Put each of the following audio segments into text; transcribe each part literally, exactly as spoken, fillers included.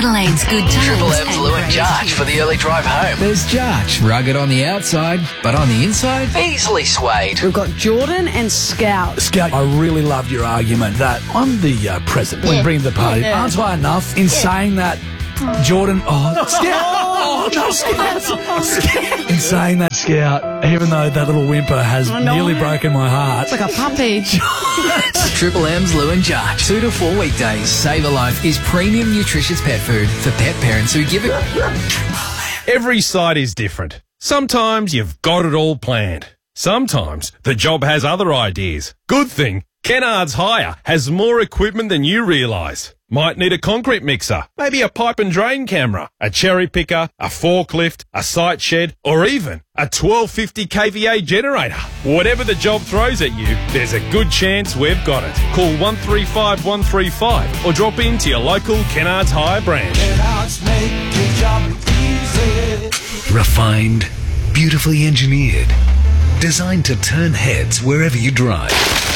Adelaide's good times. Triple M's Lou and Jarch for the early drive home. There's Jarch, rugged on the outside, but on the inside, Easily swayed. We've got Jordan and Scout. Scout, I really loved your argument that I'm the uh, president. Yeah. We bring the party. Yeah. Aren't I enough in saying that, Jordan? Oh, Scout. Oh, no, Scout. Scout. In saying that, Scout, even though that little whimper has nearly broken my heart. It's like a puppy. Triple M's Lou and Jarch. Two to four weekdays. Save a Life is premium nutritious pet food for pet parents who give it. Every site is different. Sometimes you've got it all planned. Sometimes the job has other ideas. Good thing, Kennards Hire has more equipment than you realise. Might need a concrete mixer, maybe a pipe and drain camera, a cherry picker, a forklift, a site shed, or even a twelve fifty k V A generator. Whatever the job throws at you, there's a good chance we've got it. Call one three five one three five or drop into your local Kennards Hire branch. Kennards make your job easy. Refined, beautifully engineered, designed to turn heads wherever you drive.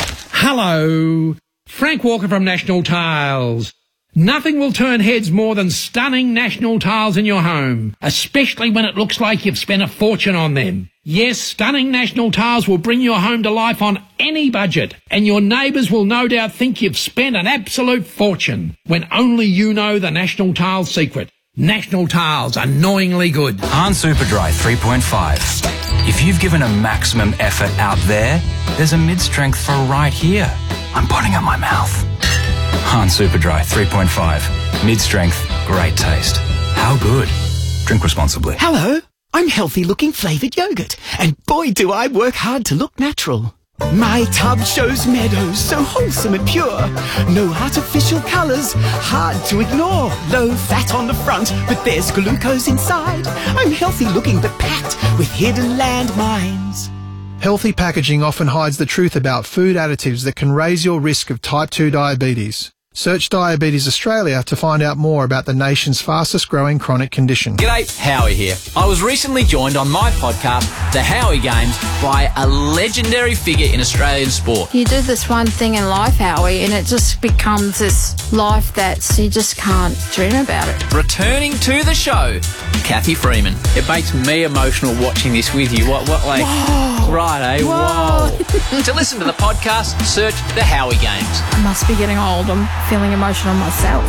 Hello, Frank Walker from National Tiles. Nothing will turn heads more than stunning National Tiles in your home, especially when it looks like you've spent a fortune on them. Yes, stunning National Tiles will bring your home to life on any budget, and your neighbours will no doubt think you've spent an absolute fortune, when only you know the National Tiles secret. National Tiles, annoyingly good. Han Superdry three point five. If you've given a maximum effort out there, there's a mid-strength for right here. I'm putting up my mouth. Han Superdry three point five. Mid-strength, great taste. How good? Drink responsibly. Hello, I'm Healthy Looking Flavoured Yogurt, and boy do I work hard to look natural. My tub shows meadows so wholesome and pure. No artificial colours, hard to ignore. Low fat on the front, but there's glucose inside. I'm healthy looking but packed with hidden landmines. Healthy packaging often hides the truth about food additives that can raise your risk of type two diabetes. Search Diabetes Australia to find out more about the nation's fastest growing chronic condition. G'day, Howie here. I was recently joined on my podcast, The Howie Games, by a legendary figure in Australian sport. You do this one thing in life, Howie, and it just becomes this life that you just can't dream about it. Returning to the show, Kathy Freeman. It makes me emotional watching this with you. What, what, like, Whoa. right, eh? Whoa. Whoa. To listen to the podcast, search The Howie Games. I must be getting old. I'm feeling emotional myself.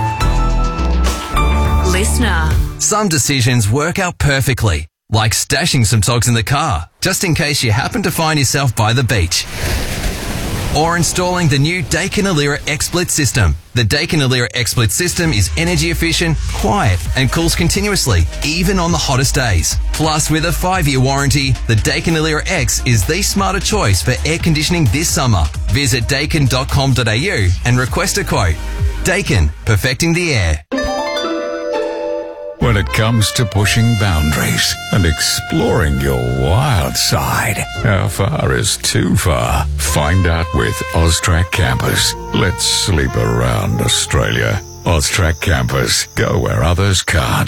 Listener. Some decisions work out perfectly, like stashing some togs in the car, just in case you happen to find yourself by the beach. Or installing the new Daikin Alira XSplit system. The Daikin Alira XSplit system is energy efficient, quiet, and cools continuously, even on the hottest days. Plus, with a five-year warranty, the Daikin Alira X is the smarter choice for air conditioning this summer. Visit daikin dot com dot a u and request a quote. Daikin, perfecting the air. When it comes to pushing boundaries and exploring your wild side, how far is too far? Find out with Austrac Campers. Let's sleep around Australia. Austrac Campers. Go where others can't.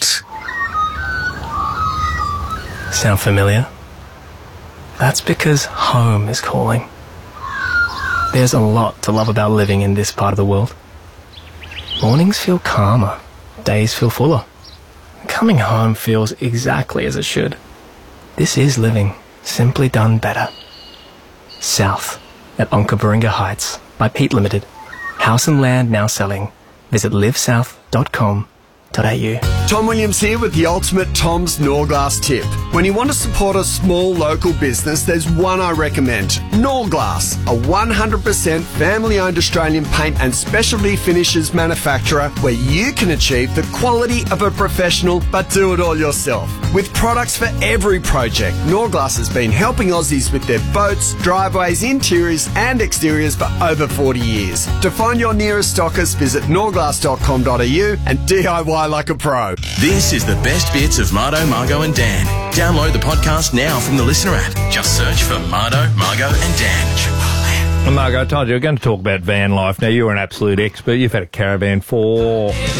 Sound familiar? That's because home is calling. There's a lot to love about living in this part of the world. Mornings feel calmer. Days feel fuller. Coming home feels exactly as it should. This is living, simply done better. South at Onkaparinga Heights by Pete Limited. House and land now selling. Visit live south dot com dot a u. Tom Williams here with the ultimate Tom's Norglass tip. When you want to support a small local business, there's one I recommend. Norglass, a one hundred percent family-owned Australian paint and specialty finishes manufacturer where you can achieve the quality of a professional but do it all yourself. With products for every project, Norglass has been helping Aussies with their boats, driveways, interiors and exteriors for over forty years. To find your nearest stockist, visit norglass dot com dot a u and D I Y like a pro. This is the best bits of Mardo, Margo and Dan. Download the podcast now from the Listener app. Just search for Mardo, Margo and Dan. Well, Margo, I told you we're going to talk about van life. Now, you're an absolute expert. You've had a caravan forever.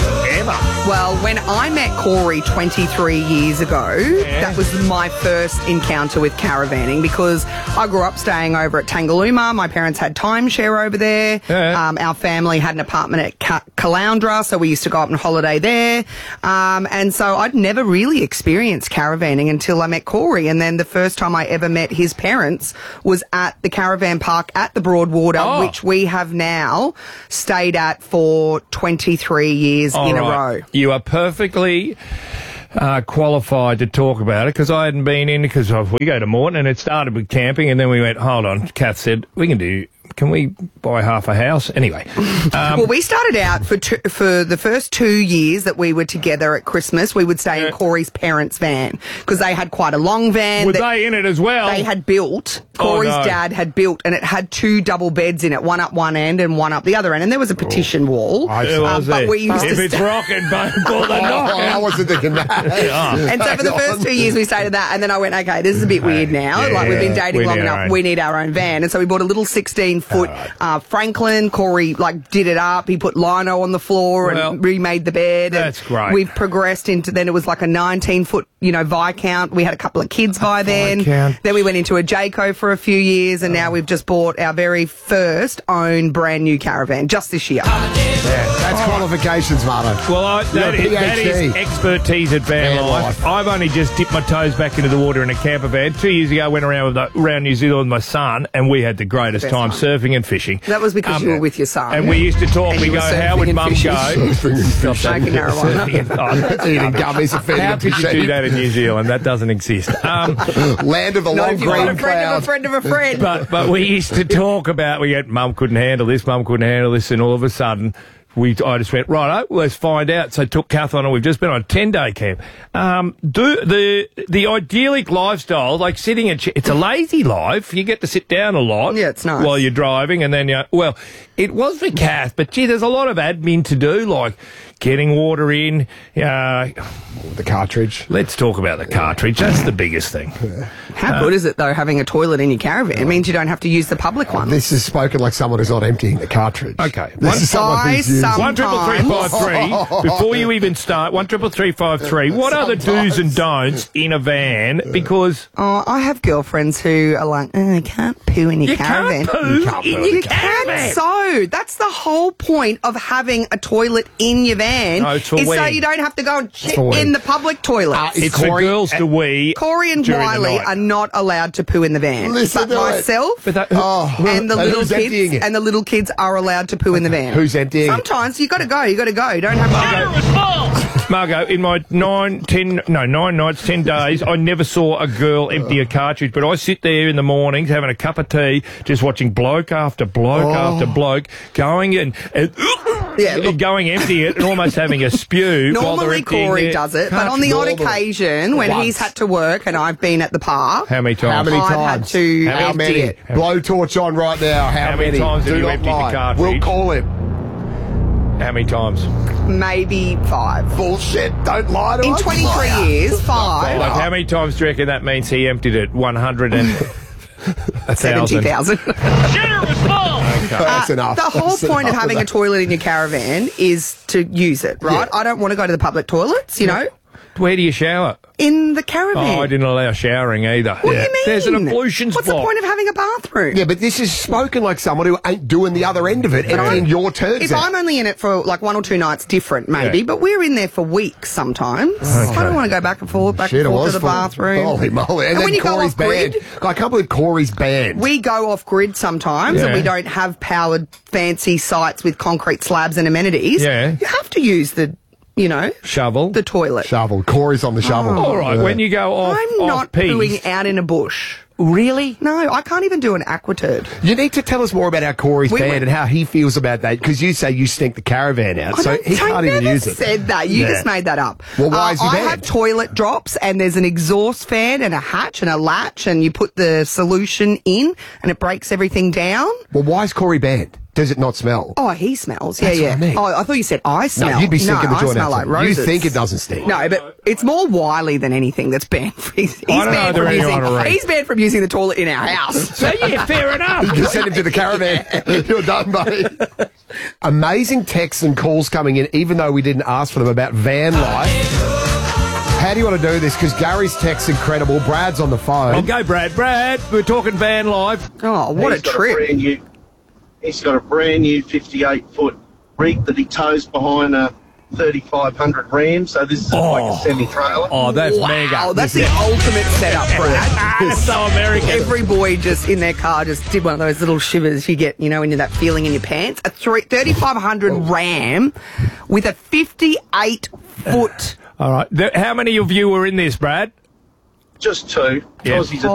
ever. Well, when I met Corey twenty-three years ago, Yeah. that was my first encounter with caravanning because I grew up staying over at Tangalooma. My parents had timeshare over there. Yeah. Um, our family had an apartment at Ca- Caloundra, so we used to go up on holiday there. Um, and so I'd never really experienced caravanning until I met Corey. And then the first time I ever met his parents was at the caravan park at the Broadwater, Oh. which we have now stayed at for twenty-three years All in right. a row. You are perfectly uh, qualified to talk about it because I hadn't been in because we go to Morton and it started with camping and then we went, hold on, Kath said, we can do, can we buy half a house? Anyway. Um, well, we started out for two, for the first two years that we were together at Christmas. We would stay in Corey's parents' van because they had quite a long van. Were that they in it as well? They had built. Corey's Oh, no. dad had built, and it had two double beds in it, one up one end and one up the other end. And there was a petition wall. There was but it. we used If to it's stay- rocking, don't bother knocking. I wasn't thinking that. And so for the first two years we stayed at that, and then I went, okay, this is a bit weird now. Yeah, like we've been dating we long need our enough, own. we need our own van. And so we bought a little sixteen foot uh, Franklin. Corey like did it up. He put lino on the floor and Well, remade the bed. that's and great. We've progressed into then it was like a nineteen foot, you know, Viscount. We had a couple of kids by then. Viscount. Then we went into a Jayco for a few years, and now we've just bought our very first own brand new caravan just this year. That's qualifications, Marto. Well, I, that, You're a is, that is PhD. expertise at van, Van life. life. I've only just dipped my toes back into the water in a camper van. Two years ago, I went around with the, around New Zealand with my son, and we had the greatest Best time time. surfing and fishing. That was because you were with your son. And we used to talk. And We you go, were how surfing would and Mum fishing. go? Smoking marijuana. Eating gummies and feeding How them could to you do sheep. that in New Zealand? That doesn't exist. Um, Land of the No, long if you've got green a friend of a cloud. friend of a friend. but but we used to talk about. We had Mum couldn't handle this. Mum couldn't handle this, and all of a sudden. We, I just went, right, let's find out. So took Kath on, and we've just been on a ten-day camp. Um, do the the idyllic lifestyle, like sitting and ch- it's a lazy life. You get to sit down a lot. Yeah, it's nice. While you're driving, and then you well, it was for Kath, but gee, there's a lot of admin to do, like getting water in. Uh, The cartridge. let's talk about the cartridge. That's the biggest thing. How good is it though having a toilet in your caravan? It means you don't have to use the public one. This is spoken like someone who's not emptying the cartridge. Okay. This is someone Guys, who's used. some- One triple three five three. Before you even start, one triple three five three. What are the do's and don'ts in a van? Because Oh, I have girlfriends who are like, oh, I can't poo in your you caravan. can't poo You can't in poo your You caravan. can so. That's the whole point of having a toilet in your van. No, it's for is so when. you don't have to go and shit for when. in the public toilet. Uh, It's for Corey- girls to wee. Corey and during the Wiley night. are not allowed to poo in the van. Listen but to it. myself But that, Oh, and the and little who's emptying kids it? and the little kids are allowed to poo in the van. Who's emptying it? Sometimes you got to go. You got to go. You don't have to go. Margot, in my nine, ten, no, nine nights, ten days, I never saw a girl empty a cartridge. But I sit there in the mornings having a cup of tea, just watching bloke after bloke Oh. after bloke going and, and Yeah, look- going empty it and almost having a spew. while they're Normally emptying Corey their does it, but on the odd Normally. occasion when Once. he's had to work and I've been at the park, How many times? How many I've times? had to How empty many? it. Blowtorch on right now. How, How many times have Do you not emptied the lie. cartridge? We'll call him. How many times? maybe five. Bullshit. Don't lie to In us. twenty-three Liar. years, five. Like, how many times do you reckon that means he emptied it? one hundred and a seventy thousand. thousand. That's enough. The whole That's point of enough having a that. toilet in your caravan is to use it, right? Yeah. I don't want to go to the public toilets, you know, Where do you shower? in the caravan. Oh, I didn't allow showering either. What do you mean? There's an ablution What's spot. the point of having a bathroom? Yeah, but this is spoken like someone who ain't doing the other end of it, But emptying I'm- your turds If out. I'm only in it for like one or two nights, different maybe, Yeah. but we're in there for weeks sometimes. Okay. I don't want to go back and forth, back Shit, and it forth was to the full. bathroom. Holy moly. And, when then you go Corey's off grid, band. I can't believe Corey's band. we go off grid sometimes and Yeah. we don't have powered fancy sites with concrete slabs and amenities. Yeah. You have to use the, you know, shovel. the toilet. Shovel. Corey's on the shovel. All right, Yeah. when you go off, I'm off not piece, pooing out in a bush. Really? No, I can't even do an aquaturd. You need to tell us more about how Corey's We band went- and how he feels about that, because you say you stink the caravan out, I so don't- he I can't even never use it. said that. You Yeah. just made that up. Well, why Uh, is he I banned? have toilet drops, and there's an exhaust fan and a hatch and a latch, and you put the solution in, and it breaks everything down. Well, why is Corey banned? Does it not smell? Oh, he smells. Yeah, That's yeah. what I mean. Oh, I thought you said I smell. No, you'd be sinking no, the joint I smell out. like You roses. think it doesn't stink? No, but it's more Wiley than anything that's banned. He's, he's I don't know banned if from they're using. anyone already. He's banned from using the toilet in our house. So, yeah, fair enough. You can send him to the caravan. You're done, buddy. Amazing texts and calls coming in, even though we didn't ask for them, about van life. How do you want to do this? Because Gary's text's incredible. Brad's on the phone. Oh, go, Brad. Brad, we're talking van life. Oh, what He's a got trip. brand new, he's got a brand new fifty-eight foot rig that he tows behind a thirty-five hundred Ram, so this is Oh. like a semi-trailer. Oh, that's wow, mega. that's the ultimate setup, Brad. That's so American. Every boy just in their car just did one of those little shivers you get, you know, when you're that feeling in your pants. A three, thirty-five hundred Ram with a fifty-eight foot. All right. Th- How many of you were in this, Brad? Just two. Yeah. Aussies are